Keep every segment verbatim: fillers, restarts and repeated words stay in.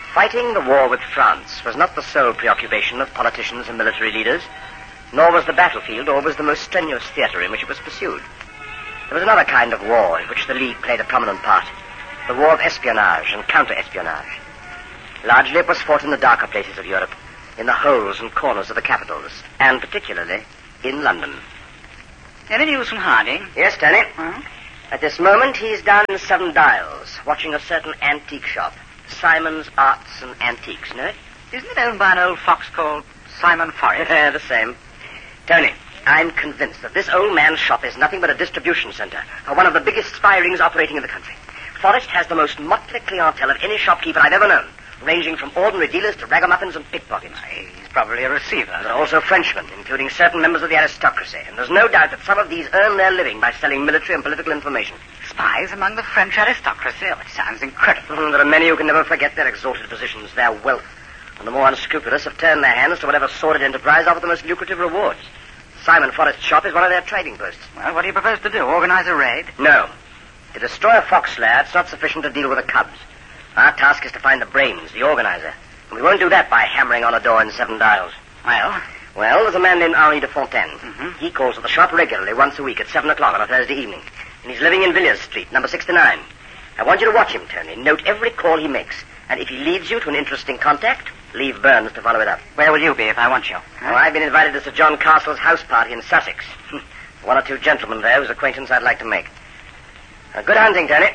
Fighting the war with France was not the sole preoccupation of politicians and military leaders, nor was the battlefield always the most strenuous theater in which it was pursued. There was another kind of war in which the League played a prominent part, the war of espionage and counter-espionage. Largely it was fought in the darker places of Europe, in the holes and corners of the capitals, and particularly in London. Any news from Harding? Yes, Tony. Huh? At this moment, he's down in Seven Dials, watching a certain antique shop, Simon's Arts and Antiques, know it? Isn't it owned by an old fox called Simon Forrest? The same. Tony, I'm convinced that this old man's shop is nothing but a distribution center for one of the biggest spy rings operating in the country. Forrest has the most motley clientele of any shopkeeper I've ever known, ranging from ordinary dealers to ragamuffins and pickpockets. He's probably a receiver. There are also Frenchmen, including certain members of the aristocracy, and there's no doubt that some of these earn their living by selling military and political information. Spies among the French aristocracy? Oh, it sounds incredible. Mm, there are many who can never forget their exalted positions, their wealth, and the more unscrupulous have turned their hands to whatever sordid enterprise offers the most lucrative rewards. Simon Forrest's shop is one of their trading posts. Well, what do you propose to do? Organize a raid? No. To destroy a fox lair, it's not sufficient to deal with the cubs. Our task is to find the brains, the organizer. And we won't do that by hammering on a door in Seven Dials. Well? Well, there's a man named Henri de Fontaine. Mm-hmm. He calls at the shop regularly once a week at seven o'clock on a Thursday evening. And he's living in Villiers Street, number sixty-nine. I want you to watch him, Tony. Note every call he makes. And if he leads you to an interesting contact, leave Burns to follow it up. Where will you be if I want you? Huh? Oh, I've been invited to Sir John Castle's house party in Sussex. One or two gentlemen there whose acquaintance I'd like to make. Uh, good hunting, Tony.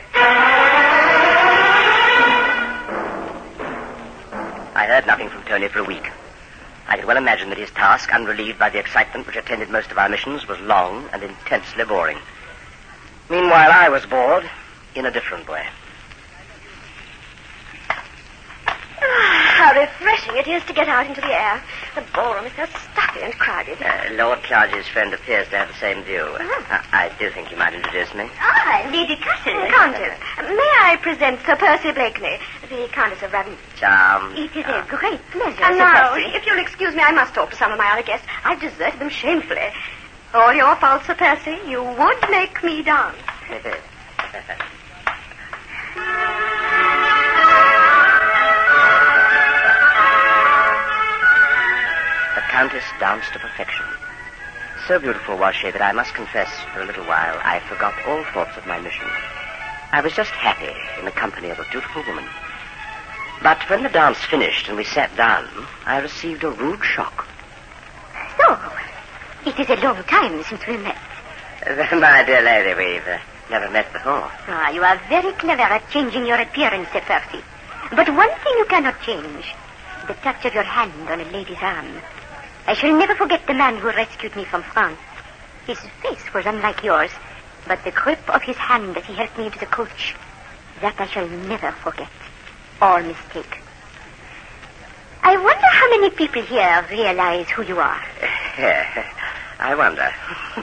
I heard nothing from Tony for a week. I could well imagine that his task, unrelieved by the excitement which attended most of our missions, was long and intensely boring. Meanwhile, I was bored in a different way. How refreshing it is to get out into the air. The ballroom is so stuffy and crowded. Uh, Lord Clarges' friend appears to have the same view. Uh-huh. I, I do think you might introduce me. Ah, Lady Countess. Countess. May I present Sir Percy Blakeney, the Countess of Ravin? Charm. It is a great pleasure, And Sir now, Percy. if you'll excuse me, I must talk to some of my other guests. I've deserted them shamefully. All your fault, Sir Percy. You would make me dance. The Countess danced to perfection. So beautiful was she that I must confess, for a little while, I forgot all thoughts of my mission. I was just happy in the company of a beautiful woman. But when the dance finished and we sat down, I received a rude shock. So, it is a long time since we met. My dear lady, we've uh, never met before. Ah, you are very clever at changing your appearance, Sir Percy. But one thing you cannot change, the touch of your hand on a lady's arm. I shall never forget the man who rescued me from France. His face was unlike yours, but the grip of his hand as he helped me into the coach, that I shall never forget or mistake. I wonder how many people here realize who you are. I wonder.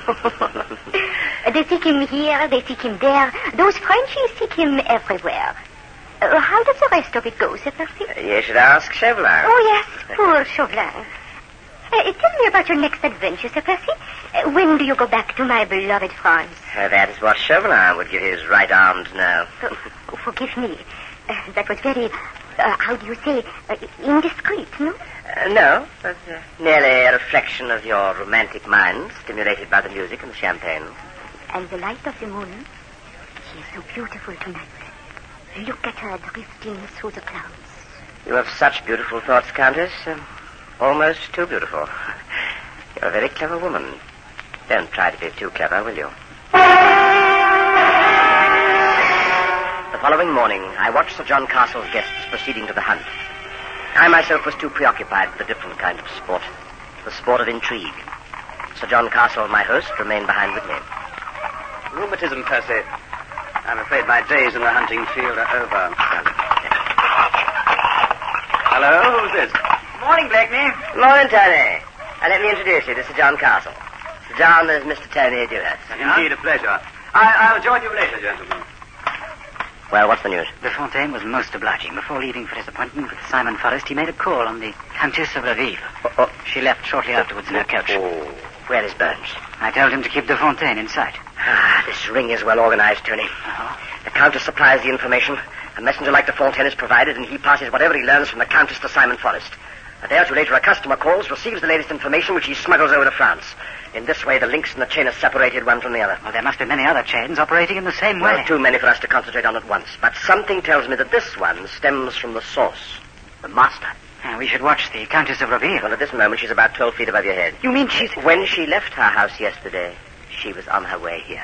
They seek him here, they seek him there. Those Frenchies seek him everywhere. Uh, how does the rest of it go, Sir Percy? Uh, you should ask Chauvelin. Oh, yes, poor Chauvelin. Uh, tell me about your next adventure, Sir Percy. Uh, when do you go back to my beloved France? Uh, that is what Chauvelin would give his right arm to know. Uh, forgive me. Uh, that was very, uh, how do you say, uh, indiscreet, no? Uh, no, but uh, merely a reflection of your romantic mind, stimulated by the music and the champagne. And the light of the moon, she is so beautiful tonight. Look at her drifting through the clouds. You have such beautiful thoughts, Countess. Um, almost too beautiful. You're a very clever woman. Don't try to be too clever, will you? The following morning, I watched Sir John Castle's guests proceeding to the hunt. I myself was too preoccupied with a different kind of sport, the sport of intrigue. Sir John Castle, my host, remained behind with me. Rheumatism, Percy. I'm afraid my days in the hunting field are over. Hello, who's this? Morning, Blakeney. Morning, Tony. Uh, let me introduce you to Sir John Castle. Sir John, there's Mister Tony Dewhurst. Indeed, a pleasure. I, I'll join you later, gentlemen. Well, what's the news? De Fontaine was most obliging. Before leaving for his appointment with Simon Forrest, he made a call on the Countess of Ravive. Oh, oh. She left shortly afterwards in her coach. Oh, where is Burns? I told him to keep De Fontaine in sight. Ah, this ring is well organized, Tony. Uh-huh. The Countess supplies the information, A messenger like the Fontaine is provided, and he passes whatever he learns from the Countess to Simon Forrest. A day or two later, a customer calls, receives the latest information, which he smuggles over to France. In this way, the links in the chain are separated one from the other. Well, there must be many other chains operating in the same way. Well, too many for us to concentrate on at once. But something tells me that this one stems from the source. The master. Uh, we should watch the Countess of Raville. Well, at this moment, she's about twelve feet above your head. You mean she's... When she left her house yesterday, she was on her way here.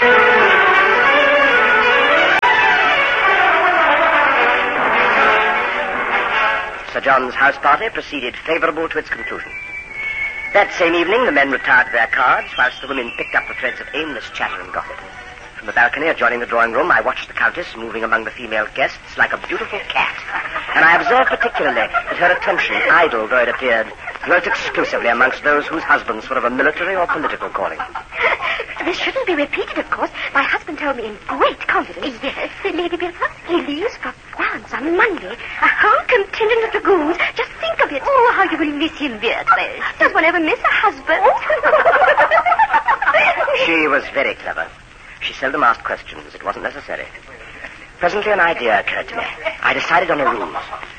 Sir John's house party proceeded favourable to its conclusion. That same evening, the men retired to their cards, whilst the women picked up the threads of aimless chatter and gossip. From the balcony adjoining the drawing room, I watched the Countess moving among the female guests like a beautiful cat. And I observed particularly that her attention, idle though it appeared, dwelt exclusively amongst those whose husbands were of a military or political calling. This shouldn't be repeated, of course. My husband told me in great confidence. Yes, Lady Beaufort. He leaves for France on Monday. A whole contingent of dragoons. Just think of it. Oh, how you will miss him, Beatrice. Does one ever miss a husband? She was very clever. She seldom asked questions. It wasn't necessary. Presently an idea occurred to me. I decided on a ruse.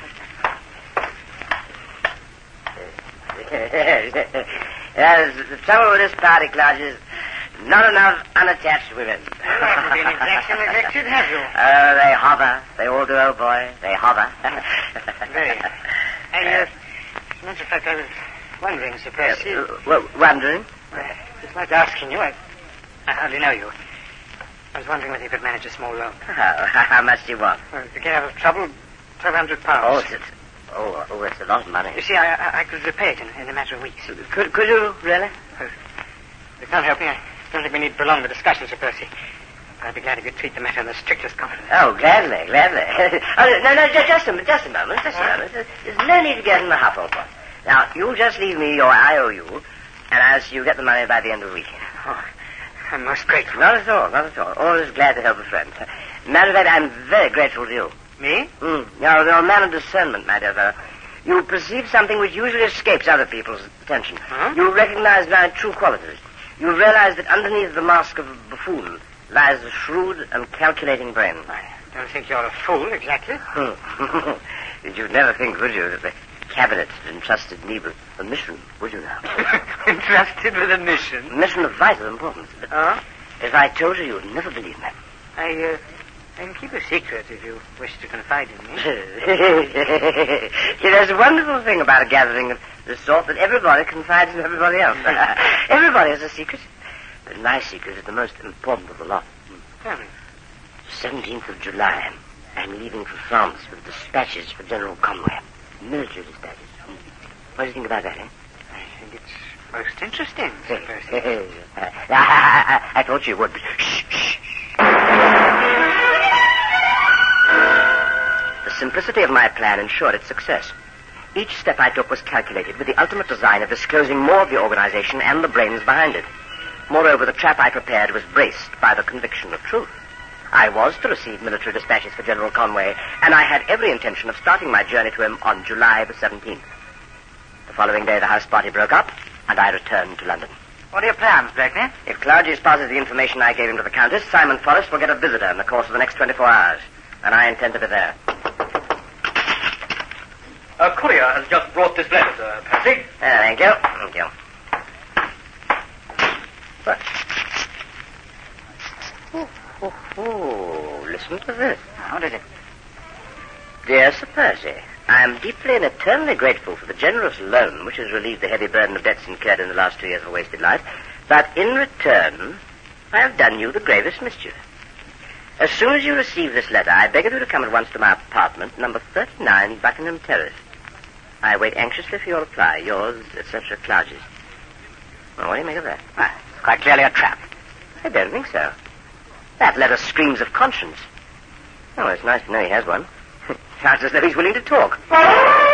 Yes, the trouble with this party, Claude, is not enough unattached women. You haven't been exactly neglected, have you? Oh, they hover. They all do, old boy. They hover. Very. And, uh, as a matter of fact, I was wondering, Sir Percy... Uh, well, wondering? Well, just like asking you. I, I hardly know you. I was wondering whether you could manage a small loan. Oh, how much do you want? Well, to get out of trouble, twelve hundred Oh, pounds. it's, it's, oh, oh, it's a lot of money. You see, I, I, I could repay it in, in a matter of weeks. Could, could you, really? Oh, you can't help me. I don't think we need to prolong the discussion, Sir Percy. I'd be glad if you'd treat the matter in the strictest confidence. Oh, gladly, gladly. oh, no, no, just, just a, just a moment, just a moment. There's, there's no need to get in a huff over it. Now, you just leave me your I O U, and I'll see you get the money by the end of the week. Oh, I'm most grateful. Not at all, not at all. Always glad to help a friend. Matter of fact, I'm very grateful to you. Me? Mm. Now, you're a man of discernment, my dear fellow. You perceive something which usually escapes other people's attention. Huh? You recognize my true qualities. You realize that underneath the mask of a buffoon lies a shrewd and calculating brain. I don't think you're a fool, exactly. You'd never think, would you, that the cabinet had entrusted me with a mission, would you now? Entrusted with a mission? A mission of vital importance. But Huh? if I told you, you'd never believe me. I, uh, I can keep a secret if you wish to confide in me. See, there's a wonderful thing about a gathering of this sort, that everybody confides in everybody else. Everybody has a secret. But my secret is the most important of the lot. Tell me. seventeenth of July. I'm leaving for France with dispatches for General Conway. Military dispatches. What do you think about that, eh? I think it's most interesting, Sir Percy. I, I, I thought you would. But shh, shh. The simplicity of my plan ensured its success. Each step I took was calculated with the ultimate design of disclosing more of the organization and the brains behind it. Moreover, the trap I prepared was braced by the conviction of truth. I was to receive military dispatches for General Conway, and I had every intention of starting my journey to him on July the seventeenth. The following day, the house party broke up, and I returned to London. What are your plans, Blakeney? If Claudius passes the information I gave him to the Countess, Simon Forrest will get a visitor in the course of the next twenty-four hours, and I intend to be there. A courier has just brought this letter, Sir Percy. Uh, thank you. Thank you. What? Oh, oh, oh, listen to this. How did it? Dear Sir Percy, I am deeply and eternally grateful for the generous loan which has relieved the heavy burden of debts incurred in the last two years of a wasted life, but in return, I have done you the gravest mischief. As soon as you receive this letter, I beg of you to come at once to my apartment, number thirty-nine, Buckingham Terrace. I wait anxiously for your reply. Yours, et cetera, Claudius. Well, what do you make of that? Ah, quite clearly a trap. I don't think so. That letter screams of conscience. Oh, it's nice to know he has one. Sounds as though he's willing to talk.